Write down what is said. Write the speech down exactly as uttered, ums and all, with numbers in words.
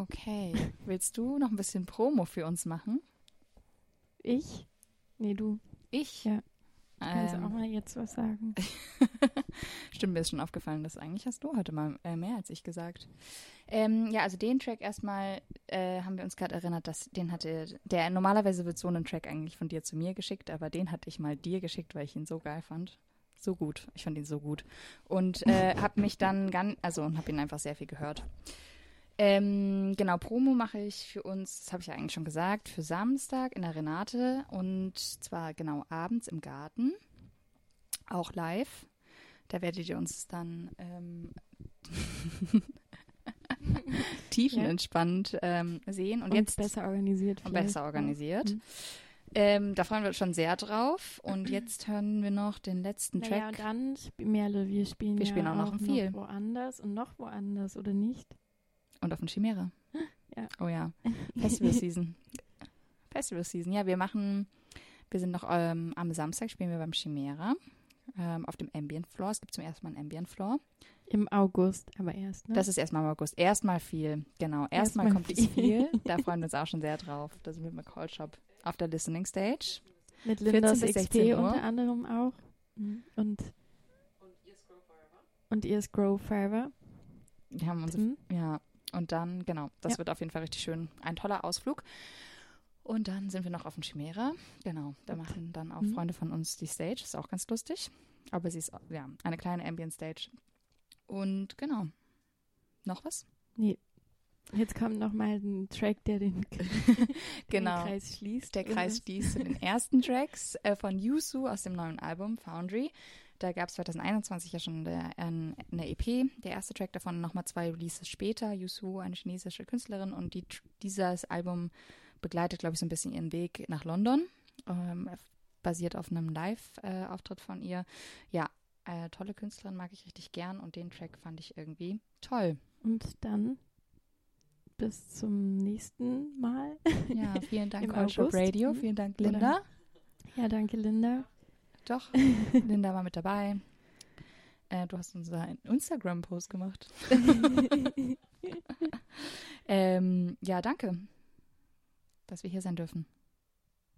Okay. Willst du noch ein bisschen Promo für uns machen? Ich? Nee, du. Ich? Ja. Kannst du Ähm, auch mal jetzt was sagen? Stimmt, mir ist schon aufgefallen, dass eigentlich hast du heute mal äh, mehr als ich gesagt. Ähm, ja, also den Track erstmal äh, haben wir uns gerade erinnert, dass den hatte, der normalerweise wird so einen Track eigentlich von dir zu mir geschickt, aber den hatte ich mal dir geschickt, weil ich ihn so geil fand. So gut. Ich fand ihn so gut. Und äh, habe mich dann ganz, also habe ihn einfach sehr viel gehört. Ähm, genau, Promo mache ich für uns, das habe ich ja eigentlich schon gesagt, für Samstag in der Renate und zwar genau abends im Garten, auch live. Da werdet ihr uns dann ähm, tiefenentspannt ähm, sehen. Und, Und jetzt besser organisiert und vielleicht. besser organisiert. Mhm. Ähm, da freuen wir uns schon sehr drauf. Und jetzt hören wir noch den letzten Naja, und Track. dann, sp- Merle, wir spielen Wir ja spielen auch noch auch viel. noch woanders und noch woanders, oder nicht? Und auf den Chimäre. Ja. Oh ja. Festival Season. Festival Season. Ja, wir machen, wir sind noch ähm, am Samstag spielen wir beim Chimäre. Ähm, auf dem Ambient Floor. Es gibt zum ersten Mal einen Ambient Floor. Im August, aber erst, ne? Das ist erstmal im August. Erstmal viel. Genau. Erstmal Erstmal kommt viel. es viel. Da freuen wir uns auch schon sehr drauf. Da sind wir mit Call Shop auf der Listening Stage. Mit Lindas vierzehn bis X P sechzehn Uhr. unter anderem auch. Mhm. Und und Ears Grow Forever. Wir haben uns, Mhm. ja. Und dann, genau, das Ja. wird auf jeden Fall richtig schön. Ein toller Ausflug. Und dann sind wir noch auf dem Chimäre. Genau. Da machen dann auch Mhm. Freunde von uns die Stage. Ist auch ganz lustig. Aber sie ist, ja, eine kleine Ambient Stage. Und genau. Noch was? Nee. Jetzt kommt noch mal ein Track, der den, Genau. den Kreis schließt. Der Kreis schließt zu den ersten Tracks äh, von Yusu aus dem neuen Album Foundry. Da gab es zwanzig einundzwanzig ja schon der, äh, eine E P. Der erste Track davon, nochmal zwei Releases später. Yusu, eine chinesische Künstlerin. Und die, dieses Album begleitet, glaube ich, so ein bisschen ihren Weg nach London. Ähm, basiert auf einem Live-Auftritt von ihr. Ja, äh, tolle Künstlerin, mag ich richtig gern. Und den Track fand ich irgendwie toll. Und dann bis zum nächsten Mal. Ja, vielen Dank, Im Call Shop August. Radio. Mhm. Vielen Dank, Oder- Linda. Ja, danke, Linda. Doch, Linda war mit dabei. Äh, du hast unseren Instagram-Post gemacht. ähm, ja, danke, dass wir hier sein dürfen.